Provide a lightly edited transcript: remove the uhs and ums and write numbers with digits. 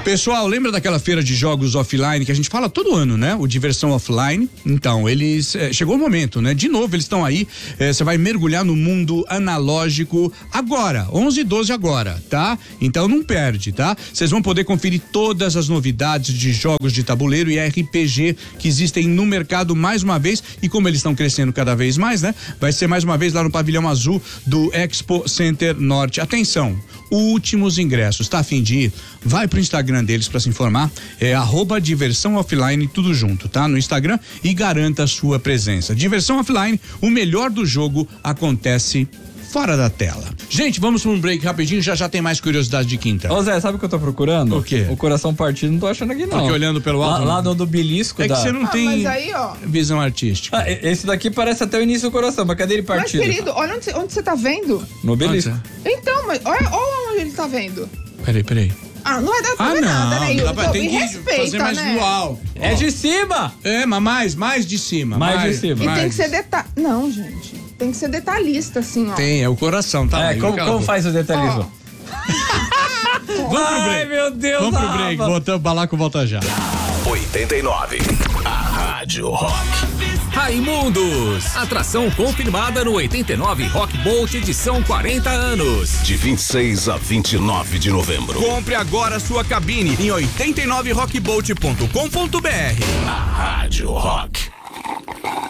Pessoal, lembra daquela feira de jogos offline que a gente fala todo ano, né? O Diversão Offline. Então, eles chegou o momento, né? De novo, eles estão aí. Você vai mergulhar no mundo analógico agora, 11 e 12 agora, tá? Então não perde, tá? Vocês vão poder conferir todas as novidades de jogos de tabuleiro e RPG que existem no mercado mais uma vez, e como eles estão crescendo cada vez mais, né? Vai ser mais uma vez lá no pavilhão azul do Expo Center Norte. Atenção, últimos ingressos, tá a fim de ir? Vai pro Instagram deles para se informar, @diversão offline, tudo junto, tá? No Instagram, e garanta a sua presença. Diversão Offline, o melhor do jogo acontece fora da tela. Gente, vamos para um break rapidinho, já tem mais curiosidade de quinta. Ô Zé, sabe o que eu tô procurando? O quê? O coração partido, não tô achando aqui não. Aqui olhando pelo alto. Lá no do belisco. É que você não tem mas aí, ó, visão artística. Esse daqui parece até o início do coração, mas cadê ele mas partido? querido, olha onde você tá vendo. No belisco. Então, mas olha onde ele tá vendo. Peraí. Ah, não vai dar pra ver nada, né, Yuri? Tem que respeita, fazer mais né? do alto. É de cima! Mas mais de cima. Mais de cima. E tem que ser Não, gente. Tem que ser detalhista, assim, ó. Tem, é o coração, tá? Como faz o detalhismo? Ai, meu Deus. Vamos pro break, voltamos, Balaco volta já. 89, a Rádio Rock. Raimundos, atração confirmada no 89 Rock Bolt edição 40 anos. De 26 a 29 de novembro. Compre agora sua cabine em 89rockbolt.com.br. A Rádio Rock.